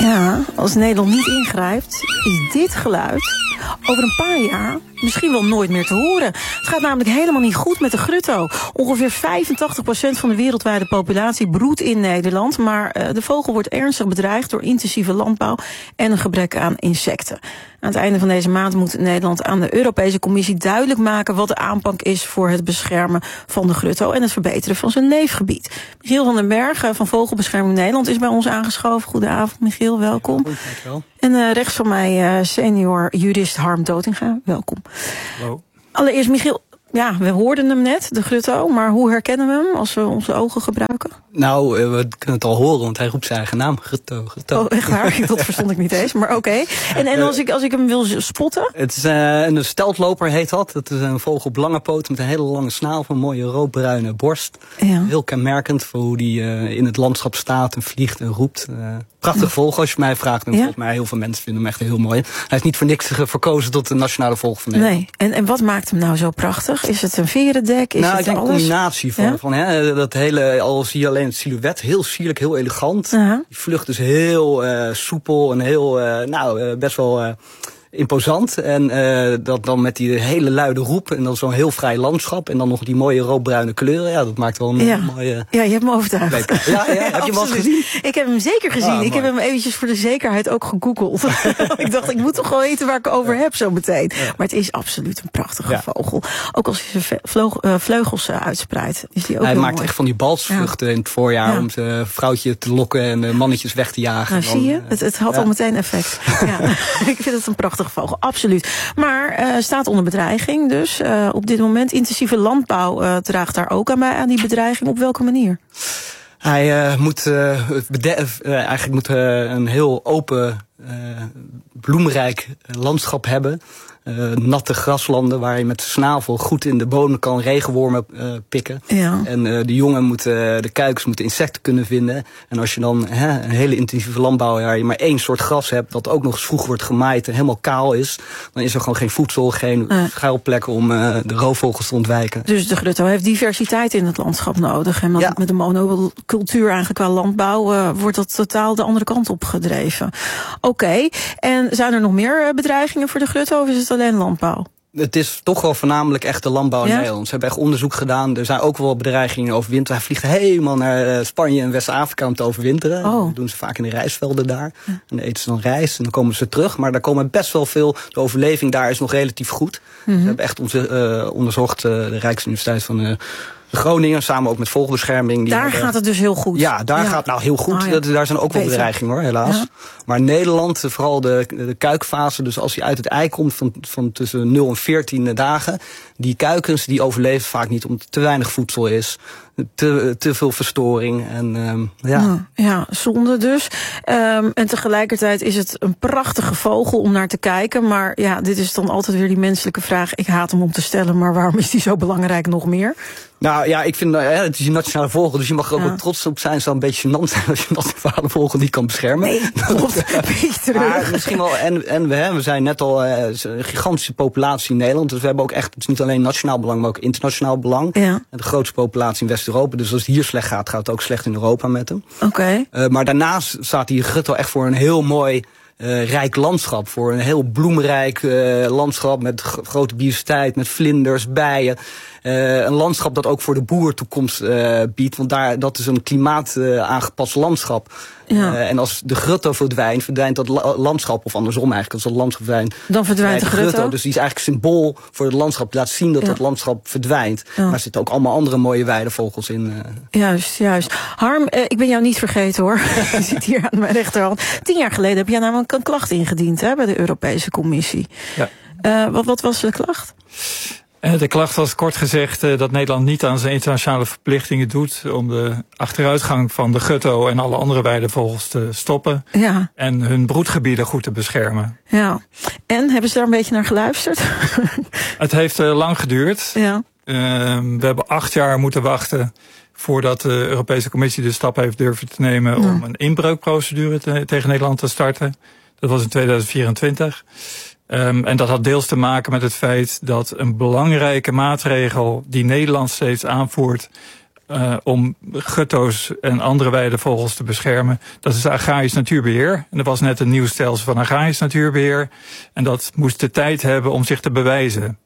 Ja, als Nederland niet ingrijpt, is dit geluid over een paar jaar misschien wel nooit meer te horen. Het gaat namelijk helemaal niet goed met de grutto. Ongeveer 85% van de wereldwijde populatie broedt in Nederland, maar de vogel wordt ernstig bedreigd door intensieve landbouw en een gebrek aan insecten. Aan het einde van deze maand moet Nederland aan de Europese Commissie duidelijk maken wat de aanpak is voor het beschermen van de grutto en het verbeteren van zijn leefgebied. Michiel van den Berg van Vogelbescherming Nederland is bij ons aangeschoven. Goedenavond Michiel, welkom. Dankjewel. En rechts van mij senior jurist Harm Dotinga, welkom. Hallo. Allereerst Michiel, ja, we hoorden hem net, de grutto, maar hoe herkennen we hem als we onze ogen gebruiken? Nou, we kunnen het al horen, want hij roept zijn eigen naam. Grutto. Oh, echt waar? Dat verstond ik niet eens, maar oké. En als ik hem wil spotten? Het is een steltloper heet dat. Het is een vogel op lange poten met een hele lange snavel, een mooie roodbruine borst. Ja. Heel kenmerkend voor hoe die in het landschap staat en vliegt en roept. Prachtig vogel als je mij vraagt. En volgens mij heel veel mensen vinden hem echt heel mooi. Hij is niet voor niks verkozen tot de nationale vogel van Nederland. Nee, en wat maakt hem nou zo prachtig? Is het een verendek? Is het ik denk een combinatie van dat hele, al zie je alleen het silhouet, heel sierlijk, heel elegant. Die vlucht is heel soepel en heel, best wel imposant. En dat dan met die hele luide roep en dan zo'n heel vrij landschap en dan nog die mooie roodbruine kleuren. Ja, dat maakt wel een mooie... Ja, je hebt me overtuigd. Ja, heb je hem al eens gezien? Ik heb hem zeker gezien. Ik heb hem eventjes voor de zekerheid ook gegoogeld. Ik dacht, ik moet toch gewoon weten waar ik over heb zo meteen. Ja. Maar het is absoluut een prachtige vogel. Ook als hij zijn vleugels uitspreidt, is die ook hij heel maakt mooi. Echt van die balsvluchten in het voorjaar om zijn vrouwtje te lokken en de mannetjes weg te jagen. Nou, zie je? Het had al meteen effect. Ja. Ik vind het een prachtige vogel, absoluut. Maar staat onder bedreiging dus. Op dit moment intensieve landbouw draagt daar ook aan bij, aan die bedreiging. Op welke manier? Hij moet een heel open, bloemrijk landschap hebben. Natte graslanden waar je met de snavel goed in de bomen kan regenwormen pikken. Ja. En de kuikens moeten insecten kunnen vinden. En als je dan een hele intensieve landbouw waar je maar één soort gras hebt, dat ook nog eens vroeg wordt gemaaid en helemaal kaal is, dan is er gewoon geen voedsel, geen schuilplekken om de roofvogels te ontwijken. Dus de grutto heeft diversiteit in het landschap nodig. En met de monocultuur eigenlijk qua landbouw wordt dat totaal de andere kant op gedreven. Oké. En zijn er nog meer bedreigingen voor de grutto of is het alleen landbouw? Het is toch wel voornamelijk echt de landbouw in Nederland. Ze hebben echt onderzoek gedaan. Er zijn ook wel bedreigingen overwinteren. Hij vliegt helemaal naar Spanje en West-Afrika om te overwinteren. Dat doen ze vaak in de rijstvelden daar. En dan eten ze dan rijst en dan komen ze terug. Maar daar komen best wel veel. De overleving daar is nog relatief goed. Ze hebben echt onderzocht, de Rijksuniversiteit van Groningen, samen ook met Vogelbescherming. Daar gaat het dus heel goed. Ja, daar gaat het nou heel goed. Daar zijn ook wel bedreigingen hoor, helaas. Ja. Maar in Nederland, vooral de kuikfase, dus als hij uit het ei komt van tussen 0 en 14 dagen, die kuikens die overleven vaak niet omdat er te weinig voedsel is. Te veel verstoring. En, ja, zonde dus. En tegelijkertijd is het een prachtige vogel om naar te kijken. Maar ja, dit is dan altijd weer die menselijke vraag. Ik haat hem om te stellen, maar waarom is die zo belangrijk nog meer? Nou ja, ik vind, het is een nationale vogel, dus je mag er ook wel trots op zijn. Het zou een beetje gênant zijn als je een nationale vogel niet kan beschermen. Nee, klopt. Misschien wel, en we zijn net al een gigantische populatie in Nederland. Dus we hebben ook echt, het is niet alleen nationaal belang, maar ook internationaal belang. Ja. De grootste populatie in West-Europa. Dus als het hier slecht gaat, gaat het ook slecht in Europa met hem. Oké. Maar daarnaast staat die grutto echt voor een heel mooi rijk landschap. Voor een heel bloemrijk landschap met grote biodiversiteit, met vlinders, bijen. Een landschap dat ook voor de boer toekomst biedt. Want dat is een klimaat aangepast landschap. Ja. En als de grutto verdwijnt dat landschap, of andersom eigenlijk, als dat landschap verdwijnt, dan verdwijnt de grutto. Dus die is eigenlijk symbool voor het landschap. Laat zien dat dat landschap verdwijnt. Ja. Maar er zitten ook allemaal andere mooie weidevogels in. Juist. Harm, ik ben jou niet vergeten hoor. Je zit hier aan mijn rechterhand. 10 jaar geleden heb jij namelijk een klacht ingediend bij de Europese Commissie. Ja. Wat was de klacht? De klacht was kort gezegd dat Nederland niet aan zijn internationale verplichtingen doet om de achteruitgang van de grutto en alle andere weidevogels te stoppen. Ja. En hun broedgebieden goed te beschermen. Ja. En hebben ze daar een beetje naar geluisterd? Het heeft lang geduurd. Ja. We hebben 8 jaar moeten wachten voordat de Europese Commissie de stap heeft durven te nemen om een inbreukprocedure tegen Nederland te starten. Dat was in 2024. En dat had deels te maken met het feit dat een belangrijke maatregel die Nederland steeds aanvoert om gutto's en andere weidevogels te beschermen. Dat is agrarisch natuurbeheer. En er was net een nieuw stelsel van agrarisch natuurbeheer. En dat moest de tijd hebben om zich te bewijzen.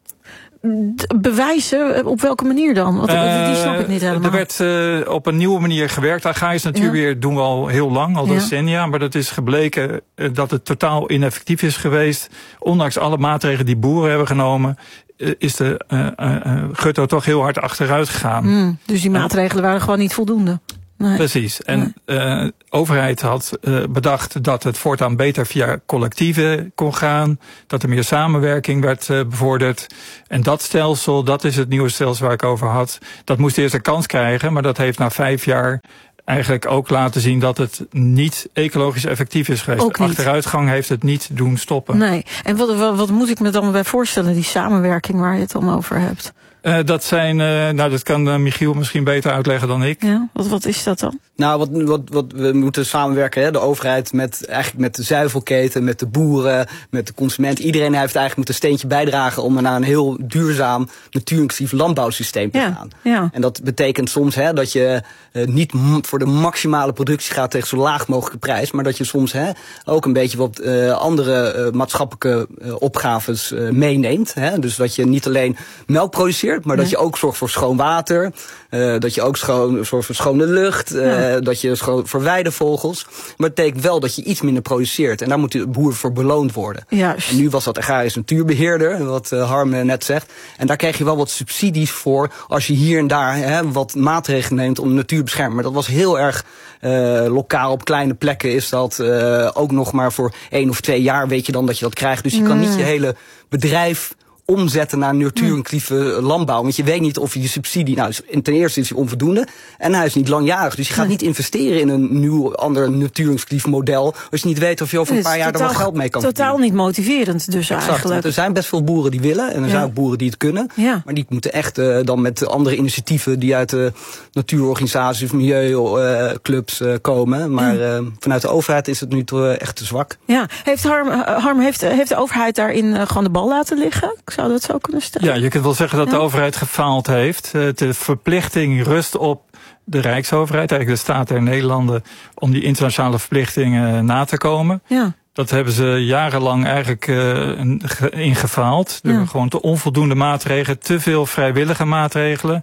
Bewijzen? Op welke manier dan? Want die snap ik niet helemaal. Er werd op een nieuwe manier gewerkt. Agrarisch natuurbeheer doen we al heel lang, al decennia. Maar dat is gebleken dat het totaal ineffectief is geweest. Ondanks alle maatregelen die boeren hebben genomen, is de gutto toch heel hard achteruit gegaan. Dus die maatregelen waren gewoon niet voldoende. Nee. Precies. En de overheid had bedacht dat het voortaan beter via collectieven kon gaan. Dat er meer samenwerking werd bevorderd. En dat stelsel, dat is het nieuwe stelsel waar ik over had. Dat moest eerst een kans krijgen, maar dat heeft na 5 jaar eigenlijk ook laten zien dat het niet ecologisch effectief is geweest. De achteruitgang heeft het niet doen stoppen. Nee. En wat moet ik me dan bij voorstellen, die samenwerking waar je het dan over hebt? Dat zijn, dat kan Michiel misschien beter uitleggen dan ik. Ja, wat is dat dan? Nou, wat we moeten samenwerken, hè? De overheid met de zuivelketen, met de boeren, met de consument. Iedereen heeft eigenlijk moeten een steentje bijdragen om naar een heel duurzaam, natuurinclusief landbouwsysteem te gaan. Ja. En dat betekent soms dat je niet voor de maximale productie gaat tegen zo laag mogelijke prijs, maar dat je soms ook een beetje wat andere maatschappelijke opgaves meeneemt. Dus dat je niet alleen melk produceert, maar dat je ook zorgt voor schoon water, dat je ook zorgt voor schone lucht, dat je voor weidevogels. Maar het betekent wel dat je iets minder produceert. En daar moet de boer voor beloond worden. Juist. En nu was dat agrarisch natuurbeheerder, wat Harm net zegt. En daar kreeg je wel wat subsidies voor als je hier en daar wat maatregelen neemt om de natuur te beschermen. Maar dat was heel erg lokaal. Op kleine plekken is dat ook nog maar voor 1 of 2 jaar weet je dan dat je dat krijgt. Dus je kan niet je hele bedrijf omzetten naar natuurinclusieve landbouw. Want je weet niet of je die subsidie, ten eerste is hij onvoldoende en hij is niet langjarig. Dus je gaat niet investeren in een nieuw, ander natuurinclusief model als je niet weet of je over een paar jaar er wel geld mee kan verdienen. Totaal niet motiverend dus eigenlijk. Want er zijn best veel boeren die willen en er zijn ook boeren die het kunnen. Ja. Maar die moeten echt dan met andere initiatieven die uit de natuurorganisaties of milieuclubs komen. Maar vanuit de overheid is het nu echt te zwak. Ja, heeft Harm heeft de overheid daarin gewoon de bal laten liggen? Zou dat zo kunnen stellen? Ja, je kunt wel zeggen dat de overheid gefaald heeft. De verplichting rust op de Rijksoverheid, eigenlijk de staat der Nederlanden, om die internationale verplichtingen na te komen. Ja. Dat hebben ze jarenlang eigenlijk ingefaald. Door gewoon te onvoldoende maatregelen, te veel vrijwillige maatregelen.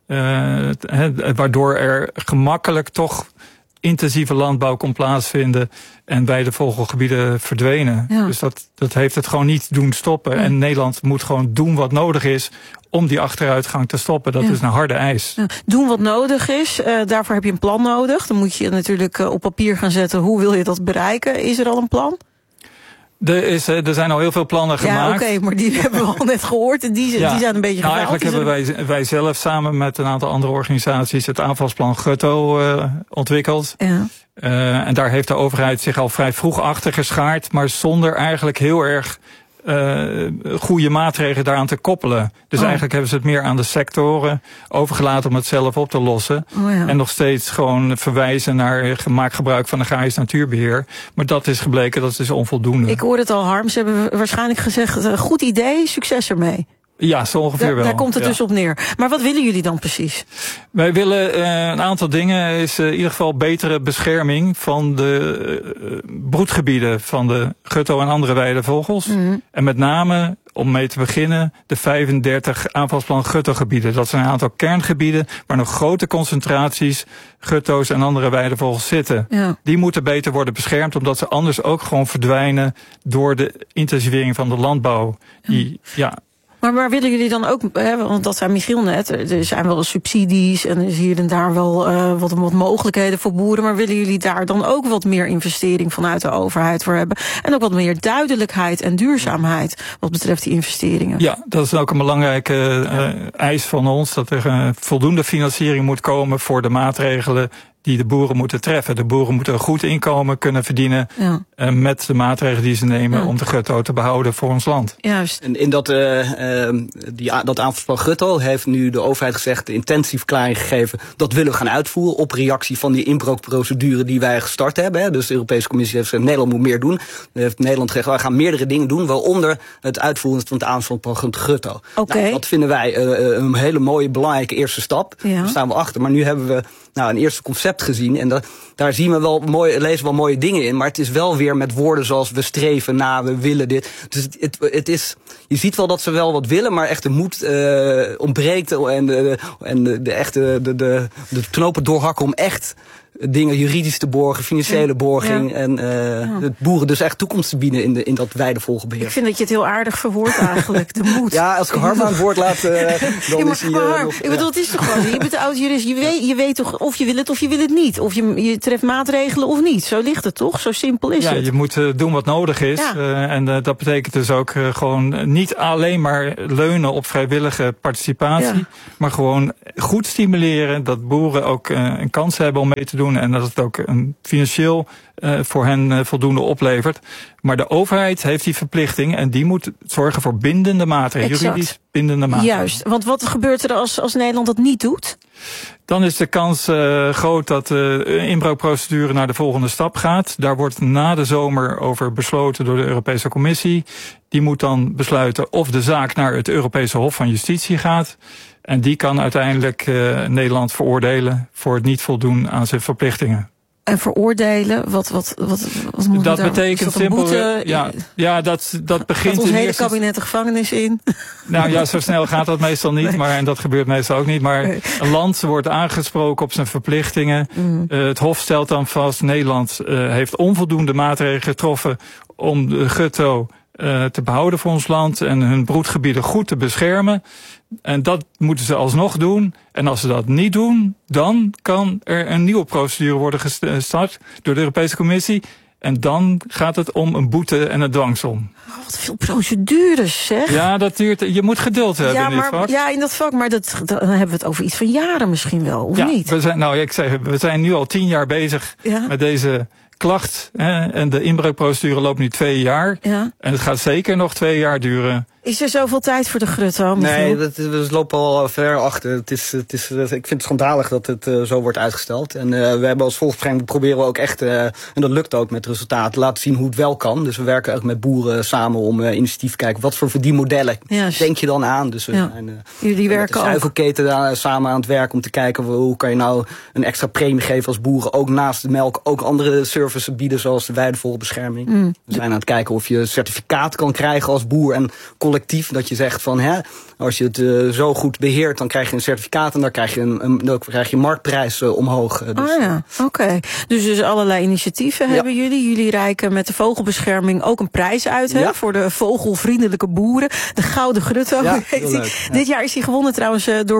Waardoor er gemakkelijk toch intensieve landbouw kon plaatsvinden en weidevogelgebieden verdwenen. Ja. Dus dat heeft het gewoon niet doen stoppen. En Nederland moet gewoon doen wat nodig is om die achteruitgang te stoppen. Dat is een harde eis. Ja. Doen wat nodig is, daarvoor heb je een plan nodig. Dan moet je natuurlijk op papier gaan zetten, hoe wil je dat bereiken? Is er al een plan? Er zijn al heel veel plannen gemaakt. Ja, oké, maar die hebben we al net gehoord en die zijn een beetje gefaald. Eigenlijk hebben wij zelf samen met een aantal andere organisaties het aanvalsplan Gutto ontwikkeld. Ja. En daar heeft de overheid zich al vrij vroeg achter geschaard, maar zonder eigenlijk heel erg goede maatregelen daaraan te koppelen. Dus eigenlijk hebben ze het meer aan de sectoren overgelaten om het zelf op te lossen. En nog steeds gewoon verwijzen naar maak gebruik van agrarisch natuurbeheer. Maar dat is gebleken, dat is onvoldoende. Ik hoorde het al, Harm. Ze hebben waarschijnlijk gezegd, goed idee, succes ermee. Ja, zo ongeveer wel. Daar komt het dus op neer. Maar wat willen jullie dan precies? Wij willen een aantal dingen. Is in ieder geval betere bescherming van de broedgebieden van de gutto en andere weidevogels. En met name, om mee te beginnen, de 35 aanvalsplan guttogebieden. Dat zijn een aantal kerngebieden waar nog grote concentraties gutto's en andere weidevogels zitten. Ja. Die moeten beter worden beschermd, omdat ze anders ook gewoon verdwijnen door de intensivering van de landbouw. Maar waar willen jullie dan ook, want dat zei Michiel net, er zijn wel subsidies en er is hier en daar wel wat mogelijkheden voor boeren, maar willen jullie daar dan ook wat meer investering vanuit de overheid voor hebben? En ook wat meer duidelijkheid en duurzaamheid wat betreft die investeringen? Ja, dat is ook een belangrijke eis van ons, dat er voldoende financiering moet komen voor de maatregelen die de boeren moeten treffen. De boeren moeten een goed inkomen kunnen verdienen met de maatregelen die ze nemen om de gutto te behouden voor ons land. Juist. En in dat aanvalsplan Gutto heeft nu de overheid gezegd, de intentieverklaring gegeven, dat willen we gaan uitvoeren op reactie van die inbreukprocedure die wij gestart hebben. Hè. Dus de Europese Commissie heeft gezegd, Nederland moet meer doen. Dan heeft Nederland gezegd, wij gaan meerdere dingen doen, waaronder het uitvoeren van het aanvalsplan Gutto. Okay. Nou, dat vinden wij een hele mooie, belangrijke eerste stap. Daar staan we achter. Maar nu hebben we een eerste concept gezien. En daar zien we lezen we wel mooie dingen in. Maar het is wel weer met woorden zoals we streven na, we willen dit. Dus het is, je ziet wel dat ze wel wat willen, maar echt de moed ontbreekt. En de knopen doorhakken om echt dingen juridisch te borgen, financiële borging. En de boeren dus echt toekomst te bieden in dat weidevogelbeheer. Ik vind dat je het heel aardig verwoordt eigenlijk, de moed. Ja, als ik Harm aan het woord laat, dan is hij... ik bedoel, het is toch gewoon, je bent de oud-jurist, je weet toch of je wil het of je wil het niet. Of je treft maatregelen of niet. Zo ligt het toch? Zo simpel is het. Ja, je moet doen wat nodig is. Ja. En dat betekent dus ook gewoon niet alleen maar leunen op vrijwillige participatie. Maar gewoon goed stimuleren dat boeren ook een kans hebben om mee te doen. En dat het ook financieel voor hen voldoende oplevert. Maar de overheid heeft die verplichting en die moet zorgen voor bindende maatregelen. Juridisch bindende maatregelen. Juist, want wat gebeurt er als Nederland dat niet doet? Dan is de kans groot dat de inbreukprocedure naar de volgende stap gaat. Daar wordt na de zomer over besloten door de Europese Commissie. Die moet dan besluiten of de zaak naar het Europese Hof van Justitie gaat. En die kan uiteindelijk Nederland veroordelen voor het niet voldoen aan zijn verplichtingen. En veroordelen, wat moet dat daar? betekent simpel. Dat begint ons in hele kabinet de gevangenis in. Nou ja, zo snel gaat dat meestal niet, en dat gebeurt meestal ook niet. Maar een land wordt aangesproken op zijn verplichtingen. Het Hof stelt dan vast, Nederland heeft onvoldoende maatregelen getroffen om de gutto te behouden voor ons land en hun broedgebieden goed te beschermen. En dat moeten ze alsnog doen. En als ze dat niet doen, dan kan er een nieuwe procedure worden gestart door de Europese Commissie. En dan gaat het om een boete en een dwangsom. Oh, wat veel procedures, zeg. Ja, dat duurt. Je moet met in dit vak. Ja, in dat vak. Maar dan hebben we het over iets van jaren misschien wel, of niet? We zijn nu al 10 jaar bezig met deze klacht. En de inbreukprocedure loopt nu 2 jaar. Ja. En het gaat zeker nog 2 jaar duren. Is er zoveel tijd voor de Gutto? Nee, we lopen al ver achter. Ik vind het schandalig dat het zo wordt uitgesteld. En we hebben als volksbescherming proberen we ook echt, en dat lukt ook met resultaten, laten zien hoe het wel kan. Dus we werken ook met boeren samen om initiatief te kijken. Wat voor verdienmodellen denk je dan aan? Dus we zijn jullie werken met de zuivelketen samen aan het werk om te kijken hoe kan je nou een extra premie geven als boeren. Ook naast de melk ook andere services bieden zoals de weidevogelbescherming. We zijn aan het kijken of je certificaat kan krijgen als boer en collectief, dat je zegt van als je het zo goed beheert, dan krijg je een certificaat en dan krijg je een marktprijs omhoog. Oké. Dus allerlei initiatieven hebben jullie. Jullie reiken met de vogelbescherming ook een prijs uit voor de vogelvriendelijke boeren. De Gouden Gutto. Ja, dit jaar is hij gewonnen trouwens door